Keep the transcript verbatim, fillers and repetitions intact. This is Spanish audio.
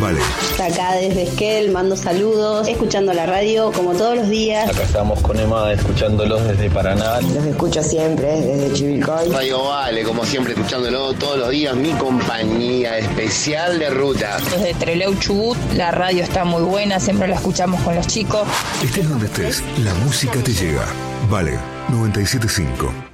Vale. Acá desde Esquel, mando saludos, escuchando la radio como todos los días. Acá estamos con Emma escuchándolos desde Paraná. Los escucho siempre desde Chivilcoy. Radio Vale, como siempre, escuchándolo todos los días, mi compañía especial de ruta. Desde Trelew, Chubut, la radio está muy buena, siempre la escuchamos con los chicos. Estés donde estés, la música te llega. Vale, noventa y siete punto cinco.